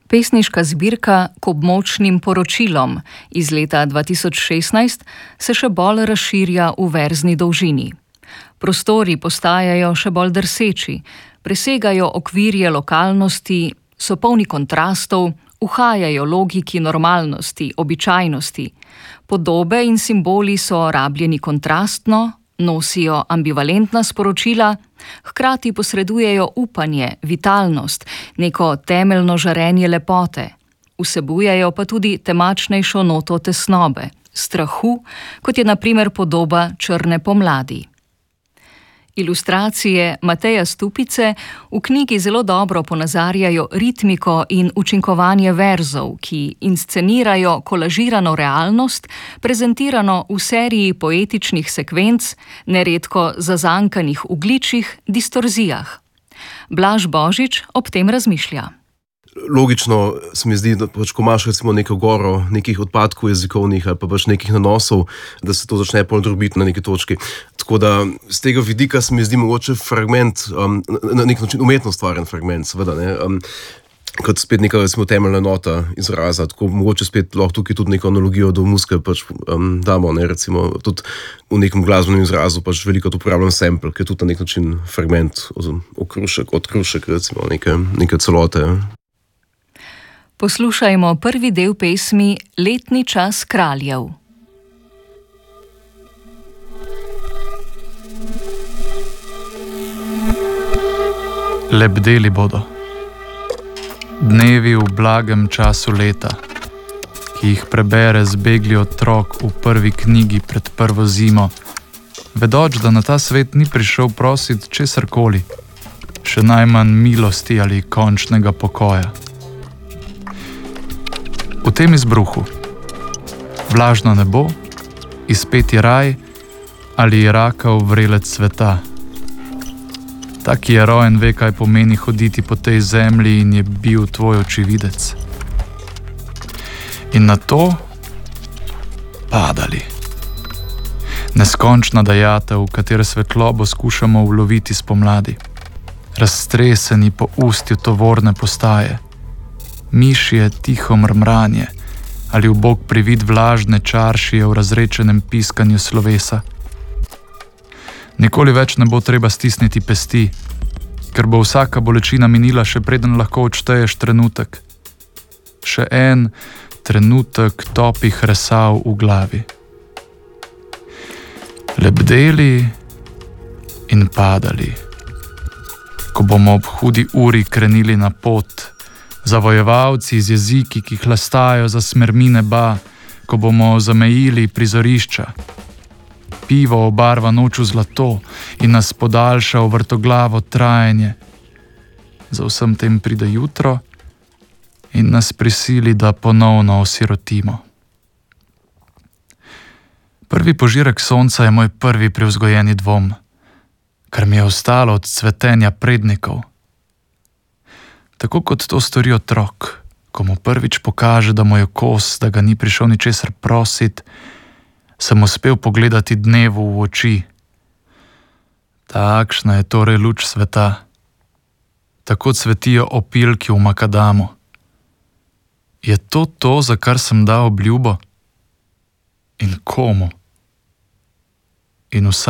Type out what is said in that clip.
Pesniška zbirka K območnim poročilom iz leta 2016 se še bolj razširja v verzni dolžini. Prostori postajajo še bolj drseči, presegajo okvirje lokalnosti, so polni kontrastov, uhajajo logiki normalnosti, običajnosti. Podobe in simboli so rabljeni kontrastno, nosijo ambivalentna sporočila, hkrati posredujejo upanje, vitalnost, neko temeljno žarenje lepote. Vsebujejo pa tudi temačnejšo noto tesnobe, strahu, kot je na primer podoba Črne pomladi. Ilustracije Mateja Stupice v knjigi zelo dobro ponazarjajo ritmiko in učinkovanje verzov, ki inscenirajo kolažirano realnost, prezentirano v seriji poetičnih sekvenc, neredko zazankanih v gličih, distorzijah. Blaž Božič ob tem razmišlja. Logično se mi zdi, da ko imaš recimo neko goro nekih odpadkov jezikovnih ali pa nekih nanosov, da se to začne drobiti na neki točki. Tako da z tega vidika se mi zdi mogoče fragment, na nek način umetno stvaren fragment, seveda, ne, kot spet neka recimo temeljna nota izraza, tako mogoče spet lahko tukaj tudi neko analogijo do muzike damo, ne, recimo tudi v nekem glasbenem izrazu veliko uporabljam sample, ki je tudi na nek način fragment, odkrušek recimo neke celote. Poslušajmo prvi del pesmi Letni čas kraljev. Lebdeli bodo. Dnevi v blagem času leta, ki jih prebere zbegli otrok v prvi knjigi pred prvo zimo, vedoč, da na ta svet ni prišel prosit česarkoli, še najmanj milosti ali končnega pokoja. V tem izbruhu, vlažno nebo, izpeti raj ali rakav vrelec sveta. Ta, ki je rojen, ve, kaj pomeni hoditi po tej zemlji in je bil tvoj očividec. In na to padali. Neskončna dajatev, v katere svetlobo skušamo uloviti spomladi. Razstreseni po ustju tovorne postaje. Mišje tiho mrmranje ali ubog privid vlažne čaršije v razrečenem piskanju slovesa. Nikoli več ne bo treba stisniti pesti, ker bo vsaka bolečina minila, še preden lahko odšteješ trenutek. Še en trenutek topih resav v glavi. Lebdeli in padali. Ko bomo ob hudi uri krenili na pot, zavojevalci z jeziki, ki hlastajo za smermi neba, ko bomo zamejili prizorišča. Pivo obarva noč v zlato in nas podaljša v vrtoglavo trajanje. Za vsem tem pride jutro in nas prisili, da ponovno osirotimo. Prvi požirek sonca je moj prvi privzgojeni dvom, kar mi je ostalo od cvetenja prednikov. Tako kot to stori otrok, ko mu prvič pokaže, da mu je kos, da ga ni prišel ničesar prosit, sem uspel pogledati dnevu v oči. Takšna je torej luč sveta. Tako cvetijo opilki v makadamu. Je to to, za kar sem dal obljubo? In komu? In